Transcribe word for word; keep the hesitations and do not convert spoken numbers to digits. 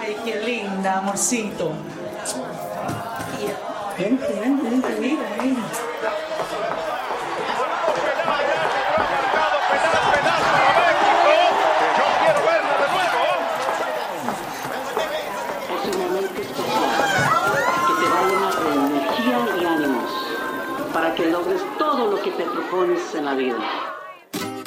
Ay, qué linda, amorcito. Vente, vente, vente, mira, mira. Próximamente que te va a llenar de energía y ánimos para que logres todo lo que te propones en la vida.